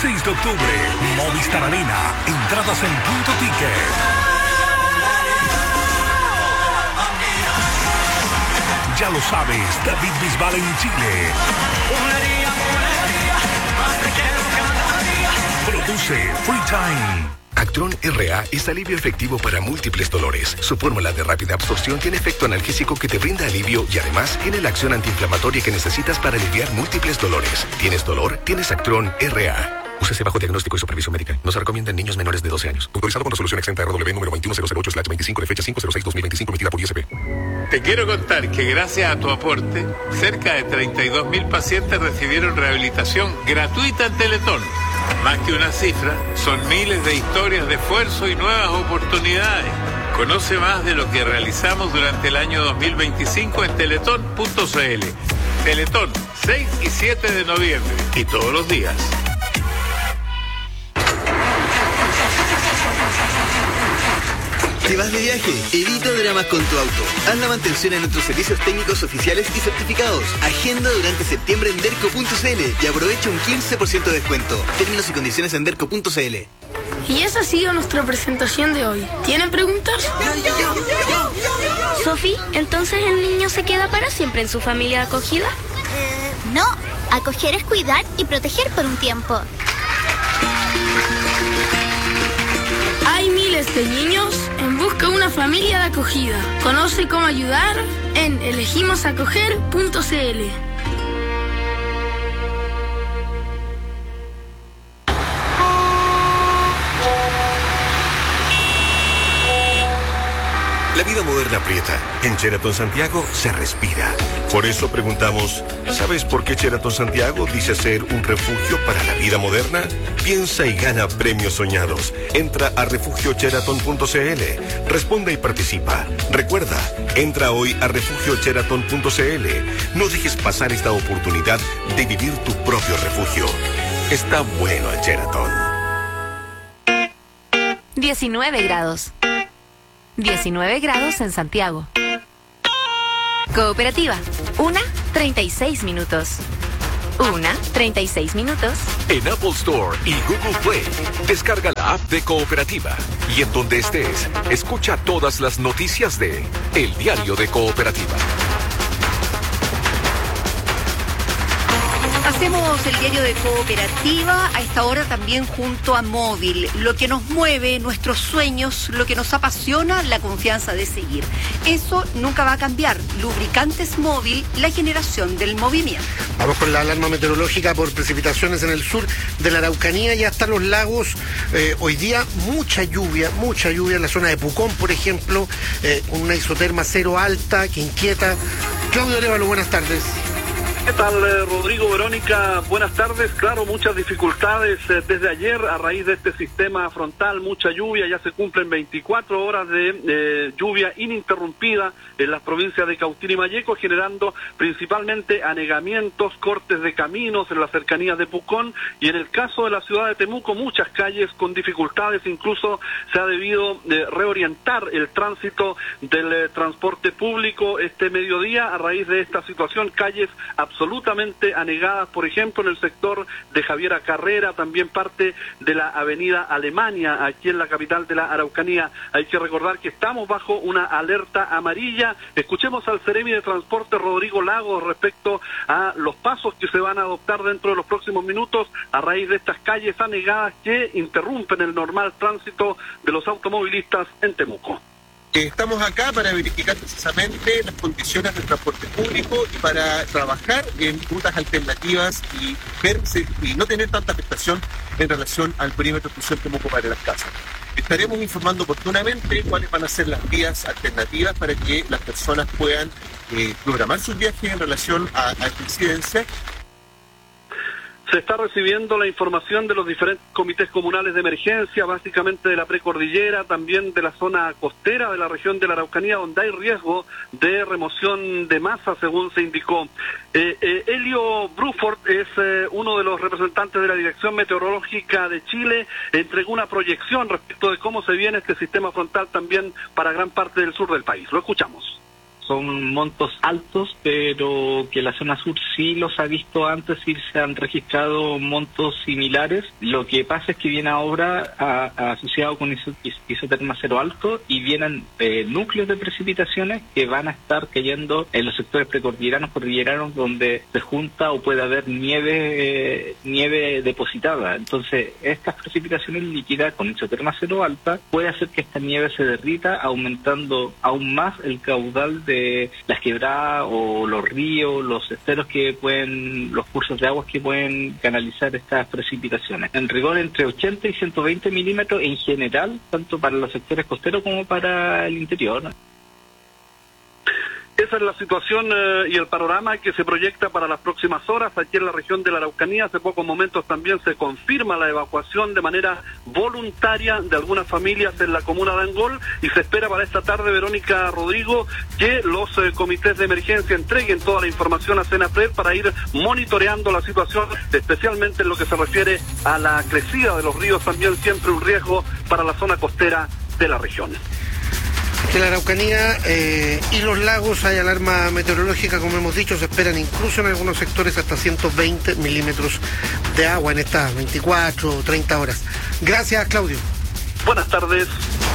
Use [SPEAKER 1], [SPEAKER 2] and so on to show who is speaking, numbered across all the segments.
[SPEAKER 1] 6 de octubre, Movistar Arena. Entradas en Punto Ticket. Ya lo sabes, David Bisbal en Chile. Produce Free Time.
[SPEAKER 2] Actron RA es alivio efectivo para múltiples dolores. Su fórmula de rápida absorción tiene efecto analgésico que te brinda alivio y además tiene la acción antiinflamatoria que necesitas para aliviar múltiples dolores. ¿Tienes dolor? Tienes Actron RA. Úsese bajo diagnóstico y supervisión médica. No se recomienda en niños menores de 12 años. Autorizado con resolución exenta RW número 21008/25 de fecha 5/06/2025 emitida por ISP.
[SPEAKER 3] Te quiero contar que gracias a tu aporte, cerca de 32.000 pacientes recibieron rehabilitación gratuita en Teletón. Más que una cifra, son miles de historias de esfuerzo y nuevas oportunidades. Conoce más de lo que realizamos durante el año 2025 en teletón.cl. Teletón, 6 y 7 de noviembre. Y todos los días.
[SPEAKER 4] ¿Te vas de viaje? Evita dramas con tu auto. Haz la mantención en nuestros servicios técnicos oficiales y certificados. Agenda durante septiembre en derco.cl y aprovecha un 15% de descuento. Términos y condiciones en derco.cl.
[SPEAKER 5] Y esa ha sido nuestra presentación de hoy. ¿Tienen preguntas?
[SPEAKER 6] Sofi, ¿entonces el niño se queda para siempre en su familia de acogida?
[SPEAKER 7] No, acoger es cuidar y proteger por un tiempo.
[SPEAKER 5] Hay miles de niños en busca de una familia de acogida. Conoce cómo ayudar en elegimosacoger.cl.
[SPEAKER 8] La vida moderna aprieta. En Sheraton Santiago se respira. Por eso preguntamos, ¿sabes por qué Sheraton Santiago dice ser un refugio para la vida moderna? Piensa y gana premios soñados. Entra a refugiosheraton.cl. Responde y participa. Recuerda, entra hoy a refugiosheraton.cl. No dejes pasar esta oportunidad de vivir tu propio refugio. Está bueno el Sheraton.
[SPEAKER 9] 19 grados. 19 grados en Santiago. Cooperativa. 1:36 minutos. 1:36 minutos.
[SPEAKER 1] En Apple Store y Google Play, descarga la app de Cooperativa. Y en donde estés, escucha todas las noticias de El Diario de Cooperativa.
[SPEAKER 10] Hacemos el diario de Cooperativa a esta hora también junto a Móvil. Lo que nos mueve, nuestros sueños, lo que nos apasiona, la confianza de seguir. Eso nunca va a cambiar. Lubricantes Móvil, la generación del movimiento.
[SPEAKER 11] Vamos con la alarma meteorológica por precipitaciones en el sur de la Araucanía y hasta los lagos. Hoy día mucha lluvia en la zona de Pucón, por ejemplo, con una isoterma cero alta que inquieta. Claudio Arévalo, buenas tardes.
[SPEAKER 12] ¿Qué tal, Rodrigo, Verónica? Buenas tardes. Claro, muchas dificultades desde ayer a raíz de este sistema frontal, mucha lluvia. Ya se cumplen 24 horas de lluvia ininterrumpida en las provincias de Cautín y Malleco, generando principalmente anegamientos, cortes de caminos en las cercanías de Pucón. Y en el caso de la ciudad de Temuco, muchas calles con dificultades. Incluso se ha debido reorientar el tránsito del transporte público este mediodía a raíz de esta situación. Calles absolutamente anegadas, por ejemplo, en el sector de Javiera Carrera, también parte de la avenida Alemania, aquí en la capital de la Araucanía. Hay que recordar que estamos bajo una alerta amarilla. Escuchemos al Seremi de Transporte, Rodrigo Lagos, respecto a los pasos que se van a adoptar dentro de los próximos minutos a raíz de estas calles anegadas que interrumpen el normal tránsito de los automovilistas en Temuco.
[SPEAKER 13] Estamos acá para verificar precisamente las condiciones del transporte público y para trabajar en rutas alternativas y no tener tanta afectación en relación al perímetro de exclusión Temuco para las casas. Estaremos informando oportunamente cuáles van a ser las vías alternativas para que las personas puedan programar sus viajes en relación a esta incidencia.
[SPEAKER 12] Se está recibiendo la información de los diferentes comités comunales de emergencia, básicamente de la precordillera, también de la zona costera de la región de la Araucanía, donde hay riesgo de remoción de masa, según se indicó. Elio Bruford es uno de los representantes de la Dirección Meteorológica de Chile, entregó una proyección respecto de cómo se viene este sistema frontal también para gran parte del sur del país. Lo escuchamos.
[SPEAKER 14] son montos altos, pero que la zona sur sí los ha visto antes y se han registrado montos similares. Lo que pasa es que viene ahora asociado con isoterma cero alto y vienen núcleos de precipitaciones que van a estar cayendo en los sectores cordilleranos, donde se junta o puede haber nieve depositada. Entonces, estas precipitaciones líquidas con isoterma cero alta puede hacer que esta nieve se derrita, aumentando aún más el caudal de las quebradas o los ríos, los esteros los cursos de aguas que pueden canalizar estas precipitaciones. En rigor, entre 80 y 120 milímetros en general, tanto para los sectores costeros como para el interior.
[SPEAKER 12] Esa es la situación y el panorama que se proyecta para las próximas horas aquí en la región de la Araucanía. Hace pocos momentos también se confirma la evacuación de manera voluntaria de algunas familias en la comuna de Angol y se espera para esta tarde, Verónica, Rodrigo, que los comités de emergencia entreguen toda la información a Senapred para ir monitoreando la situación, especialmente en lo que se refiere a la crecida de los ríos, también siempre un riesgo para la zona costera de la región.
[SPEAKER 11] En la Araucanía y los lagos hay alarma meteorológica, como hemos dicho, se esperan incluso en algunos sectores hasta 120 milímetros de agua en estas 24 o 30 horas. Gracias, Claudio.
[SPEAKER 12] Buenas tardes.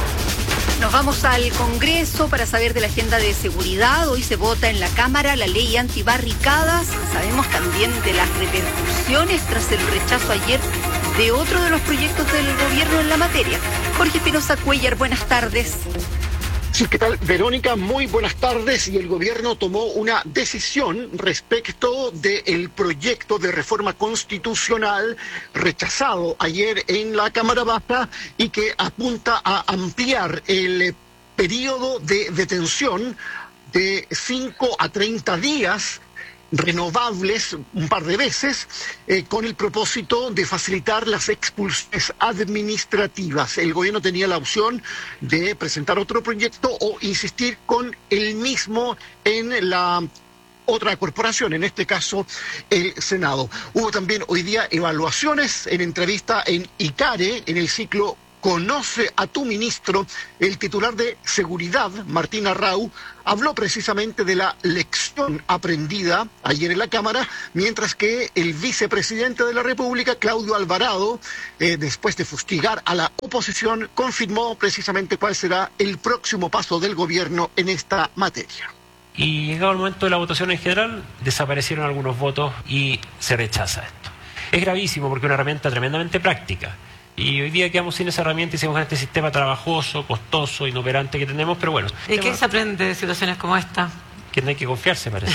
[SPEAKER 10] Nos vamos al Congreso para saber de la agenda de seguridad. Hoy se vota en la Cámara la ley antibarricadas. Sabemos también de las repercusiones tras el rechazo ayer de otro de los proyectos del gobierno en la materia. Jorge Espinosa Cuellar, buenas tardes.
[SPEAKER 15] Sí, ¿qué tal, Verónica? Muy buenas tardes. Y el gobierno tomó una decisión respecto del proyecto de reforma constitucional rechazado ayer en la Cámara Baja y que apunta a ampliar el periodo de detención de 5 a 30 días renovables un par de veces, con el propósito de facilitar las expulsiones administrativas. El gobierno tenía la opción de presentar otro proyecto o insistir con el mismo en la otra corporación, en este caso el Senado. Hubo también hoy día evaluaciones en entrevista en ICARE, en el ciclo Conoce a tu ministro. El titular de Seguridad, Martín Arrau, habló precisamente de la lección aprendida ayer en la Cámara, mientras que el vicepresidente de la República, Claudio Alvarado, después de fustigar a la oposición, confirmó precisamente cuál será el próximo paso del gobierno en esta materia.
[SPEAKER 16] Y llegado el momento de la votación en general, desaparecieron algunos votos y se rechaza esto. Es gravísimo porque es una herramienta tremendamente práctica. Y hoy día quedamos sin esa herramienta y seguimos en este sistema trabajoso, costoso, inoperante que tenemos, pero bueno.
[SPEAKER 17] ¿Y qué se aprende de situaciones como esta?
[SPEAKER 16] Que no hay que confiarse, parece.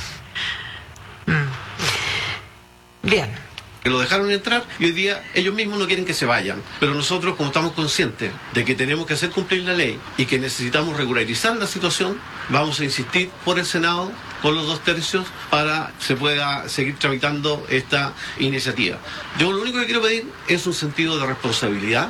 [SPEAKER 17] Bien.
[SPEAKER 18] Que lo dejaron entrar y hoy día ellos mismos no quieren que se vayan. Pero nosotros, como estamos conscientes de que tenemos que hacer cumplir la ley y que necesitamos regularizar la situación, vamos a insistir por el Senado con los 2/3 para que se pueda seguir tramitando esta iniciativa. Yo lo único que quiero pedir es un sentido de responsabilidad.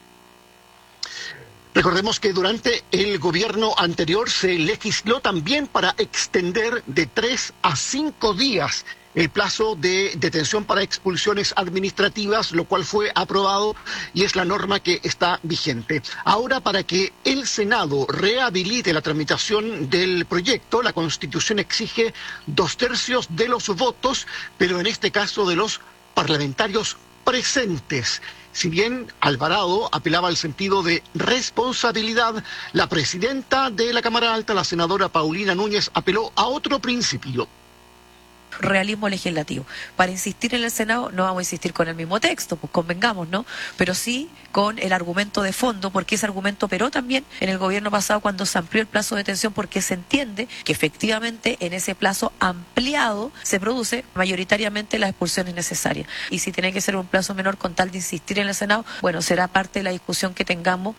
[SPEAKER 15] Recordemos que durante el gobierno anterior se legisló también para extender de 3 a 5 días el plazo de detención para expulsiones administrativas, lo cual fue aprobado y es la norma que está vigente. Ahora, para que el Senado rehabilite la tramitación del proyecto, la Constitución exige 2/3 de los votos, pero en este caso de los parlamentarios presentes. Si bien Alvarado apelaba al sentido de responsabilidad, la presidenta de la Cámara Alta, la senadora Paulina Núñez, apeló a otro principio.
[SPEAKER 19] Realismo legislativo. Para insistir en el Senado no vamos a insistir con el mismo texto, pues convengamos, ¿no? Pero sí con el argumento de fondo, porque ese argumento operó también en el gobierno pasado cuando se amplió el plazo de detención, porque se entiende que efectivamente en ese plazo ampliado se produce mayoritariamente las expulsiones necesarias. Y si tiene que ser un plazo menor con tal de insistir en el Senado, bueno, será parte de la discusión que tengamos.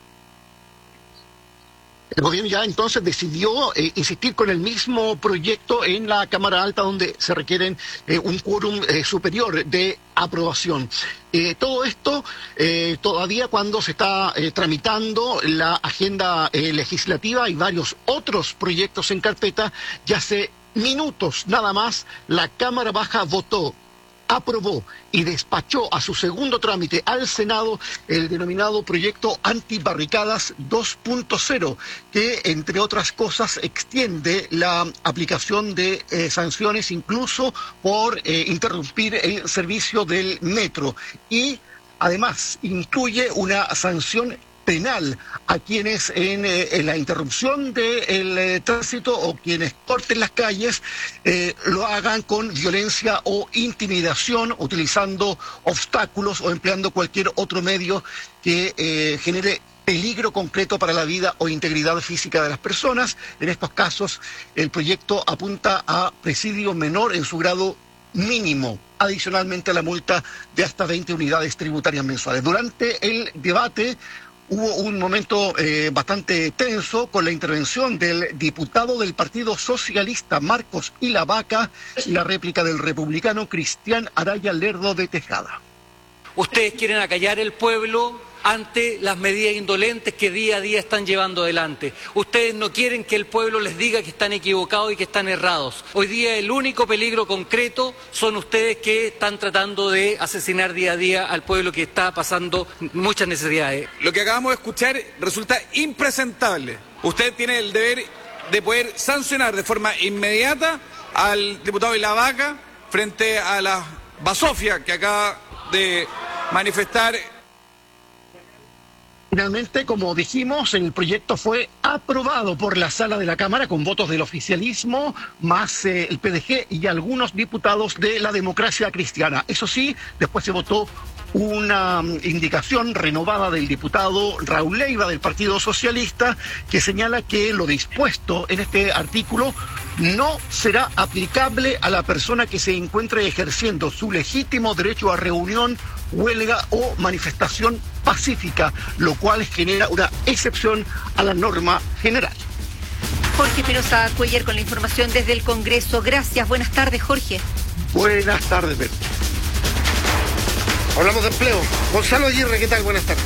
[SPEAKER 15] El gobierno ya entonces decidió insistir con el mismo proyecto en la Cámara Alta, donde se requieren un quórum superior de aprobación. Todo esto todavía cuando se está tramitando la agenda legislativa y varios otros proyectos en carpeta. Ya hace minutos nada más la Cámara Baja votó aprobó y despachó a su segundo trámite al Senado el denominado proyecto Antibarricadas 2.0, que, entre otras cosas, extiende la aplicación de sanciones incluso por interrumpir el servicio del metro y además incluye una sanción penal a quienes en la interrupción del tránsito o quienes corten las calles lo hagan con violencia o intimidación, utilizando obstáculos o empleando cualquier otro medio que genere peligro concreto para la vida o integridad física de las personas. En estos casos, el proyecto apunta a presidio menor en su grado mínimo, adicionalmente a la multa de hasta 20 unidades tributarias mensuales. Durante el debate hubo un momento bastante tenso con la intervención del diputado del Partido Socialista, Marcos Ilavaca, y la réplica del republicano Cristian Araya Lerdo de Tejada.
[SPEAKER 20] Ustedes quieren acallar el pueblo ante las medidas indolentes que día a día están llevando adelante. Ustedes no quieren que el pueblo les diga que están equivocados y que están errados. Hoy día el único peligro concreto son ustedes que están tratando de asesinar día a día al pueblo que está pasando muchas necesidades.
[SPEAKER 21] Lo que acabamos de escuchar resulta impresentable. Usted tiene el deber de poder sancionar de forma inmediata al diputado Ilavaca frente a la basofia que acaba de manifestar.
[SPEAKER 15] Finalmente, como dijimos, el proyecto fue aprobado por la sala de la Cámara con votos del oficialismo, más el PDG y algunos diputados de la Democracia Cristiana. Eso sí, después se votó una indicación renovada del diputado Raúl Leiva del Partido Socialista, que señala que lo dispuesto en este artículo no será aplicable a la persona que se encuentre ejerciendo su legítimo derecho a reunión, huelga o manifestación pacífica, lo cual genera una excepción a la norma general.
[SPEAKER 10] Jorge Espinosa Cuellar con la información desde el Congreso. Gracias. Buenas tardes, Jorge.
[SPEAKER 15] Buenas tardes, Berta.
[SPEAKER 11] Hablamos de empleo. Gonzalo Aguirre, ¿qué tal? Buenas tardes.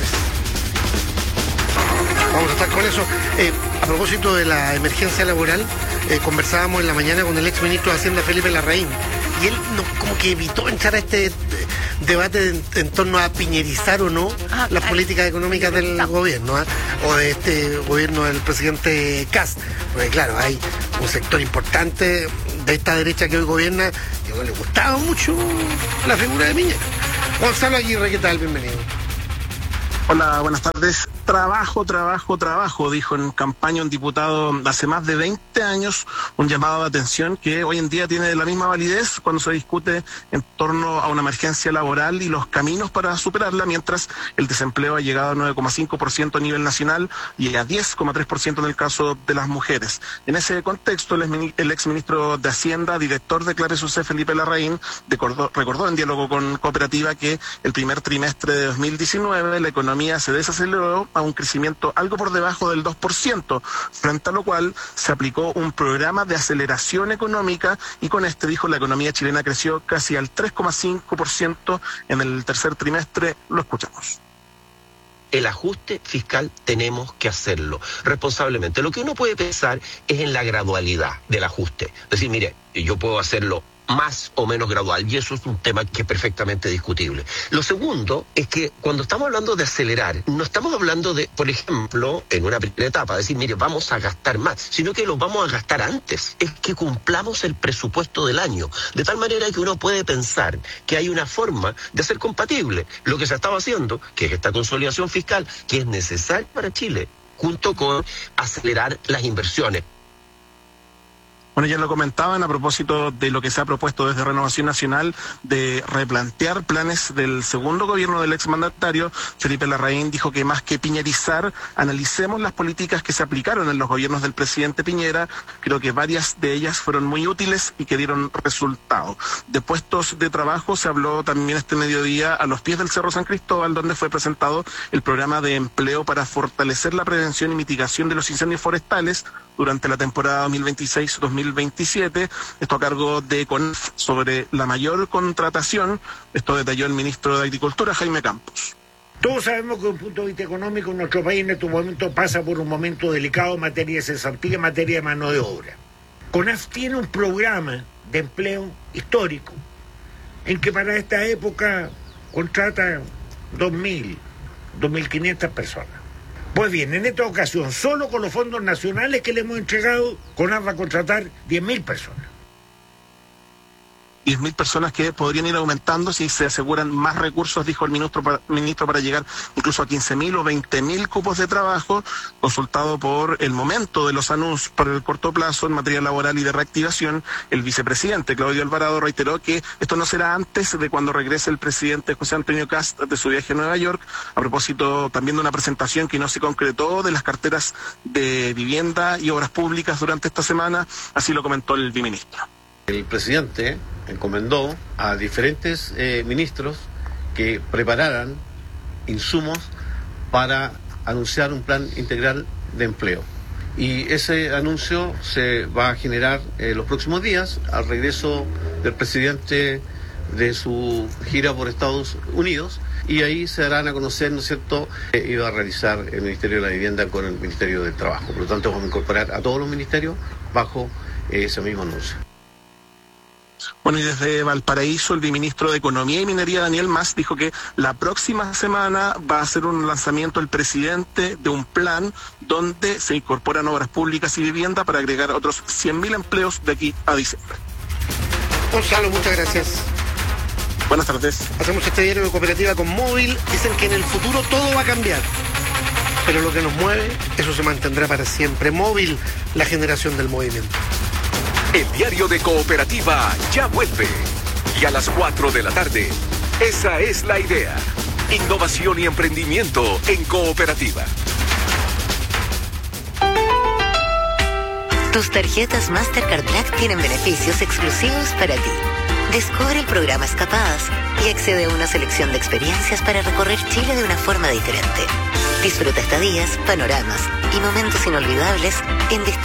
[SPEAKER 11] Vamos a estar con eso. A propósito de la emergencia laboral, conversábamos en la mañana con el exministro de Hacienda, Felipe Larraín, y él como que evitó entrar a este debate en torno a piñerizar o no las políticas económicas del gobierno, o de este gobierno del presidente Kast. Porque claro, hay un sector importante de esta derecha que hoy gobierna que no le gustaba mucho la figura de Piñera. Gonzalo Aguirre, ¿qué tal? Bienvenido.
[SPEAKER 22] Hola, buenas tardes. Trabajo, dijo en campaña un diputado hace más de 20 años, un llamado de atención que hoy en día tiene la misma validez cuando se discute en torno a una emergencia laboral y los caminos para superarla, mientras el desempleo ha llegado a 9,5% a nivel nacional y a 10,3% en el caso de las mujeres. En ese contexto, el exministro de Hacienda, director de Clares UC, Felipe Larraín, recordó en diálogo con Cooperativa que el primer trimestre de 2019 la economía se desaceleró a un crecimiento algo por debajo del 2%, frente a lo cual se aplicó un programa de aceleración económica y con este, dijo, la economía chilena creció casi al 3,5% en el tercer trimestre. Lo escuchamos.
[SPEAKER 23] El ajuste fiscal tenemos que hacerlo responsablemente. Lo que uno puede pensar es en la gradualidad del ajuste. Es decir, mire, yo puedo hacerlo más o menos gradual, y eso es un tema que es perfectamente discutible. Lo segundo es que cuando estamos hablando de acelerar, no estamos hablando de, por ejemplo, en una primera etapa, decir, mire, vamos a gastar más, sino que lo vamos a gastar antes. Es que cumplamos el presupuesto del año, de tal manera que uno puede pensar que hay una forma de hacer compatible lo que se estaba haciendo, que es esta consolidación fiscal, que es necesaria para Chile, junto con acelerar las inversiones.
[SPEAKER 22] Bueno, ya lo comentaban a propósito de lo que se ha propuesto desde Renovación Nacional de replantear planes del segundo gobierno del exmandatario. Felipe Larraín dijo que más que piñerizar, analicemos las políticas que se aplicaron en los gobiernos del presidente Piñera. Creo que varias de ellas fueron muy útiles y que dieron resultado. De puestos de trabajo se habló también este mediodía a los pies del Cerro San Cristóbal, donde fue presentado el programa de empleo para fortalecer la prevención y mitigación de los incendios forestales durante la temporada 2026-2027, esto a cargo de CONAF, sobre la mayor contratación. Esto detalló el ministro de Agricultura, Jaime Campos.
[SPEAKER 24] Todos sabemos que desde un punto de vista económico nuestro país en este momento pasa por un momento delicado en materia de cesantía, en materia de mano de obra. CONAF tiene un programa de empleo histórico en que para esta época contrata 2.000, 2.500 personas. Pues bien, en esta ocasión, solo con los fondos nacionales que le hemos entregado, CONAF va a contratar 10.000 personas.
[SPEAKER 22] 10.000 personas que podrían ir aumentando si se aseguran más recursos, dijo el ministro, para llegar incluso a 15.000 o 20.000 cupos de trabajo. Consultado por el momento de los anuncios para el corto plazo en materia laboral y de reactivación, el vicepresidente Claudio Alvarado reiteró que esto no será antes de cuando regrese el presidente José Antonio Kast de su viaje a Nueva York, a propósito también de una presentación que no se concretó de las carteras de vivienda y obras públicas durante esta semana. Así lo comentó el viceministro.
[SPEAKER 18] El presidente encomendó a diferentes ministros que prepararan insumos para anunciar un plan integral de empleo. Y ese anuncio se va a generar los próximos días al regreso del presidente de su gira por Estados Unidos, y ahí se darán a conocer, ¿no es cierto?, iba a realizar el Ministerio de la Vivienda con el Ministerio del Trabajo. Por lo tanto, vamos a incorporar a todos los ministerios bajo ese mismo anuncio.
[SPEAKER 22] Bueno, y desde Valparaíso, el viceministro de Economía y Minería, Daniel Mas, dijo que la próxima semana va a hacer un lanzamiento el presidente de un plan donde se incorporan obras públicas y vivienda para agregar otros 100.000 empleos de aquí a diciembre.
[SPEAKER 11] Gonzalo, muchas gracias.
[SPEAKER 22] Buenas tardes.
[SPEAKER 11] Hacemos este diario de cooperativa con Móvil. Dicen que en el futuro todo va a cambiar, pero lo que nos mueve, eso se mantendrá para siempre. Móvil, la generación del movimiento.
[SPEAKER 1] El diario de Cooperativa ya vuelve. Y a las 4 de la tarde, esa es la idea. Innovación y emprendimiento en Cooperativa.
[SPEAKER 2] Tus tarjetas Mastercard Black tienen beneficios exclusivos para ti. Descubre el programa Escapadas y accede a una selección de experiencias para recorrer Chile de una forma diferente. Disfruta estadías, panoramas y momentos inolvidables en